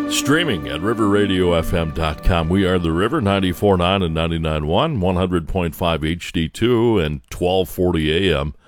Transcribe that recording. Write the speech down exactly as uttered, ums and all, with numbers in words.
Streaming at river radio f m dot com. We are The River, ninety-four point nine and ninety-nine point one, one hundred point five H D two and twelve forty A M.